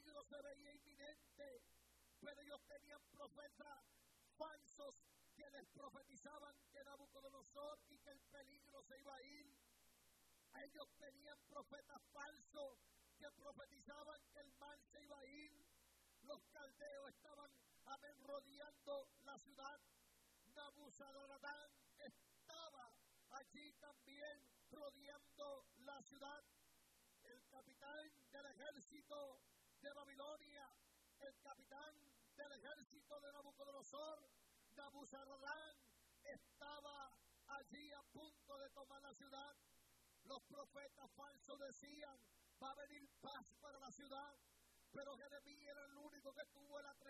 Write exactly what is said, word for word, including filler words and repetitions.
peligro se veía inminente, pero ellos tenían profetas falsos que les profetizaban que Nabucodonosor y que el peligro se iba a ir. Ellos tenían profetas falsos que profetizaban que el mal se iba a ir. Los caldeos estaban amén, rodeando la ciudad. Nabuzaradán estaba allí también rodeando la ciudad. El capitán del ejército de Babilonia, el capitán del ejército de Nabucodonosor, Nabuzaradán, estaba allí a punto de tomar la ciudad. Los profetas falsos decían, va a venir paz para la ciudad, pero Jeremías era el único que tuvo el atrevimiento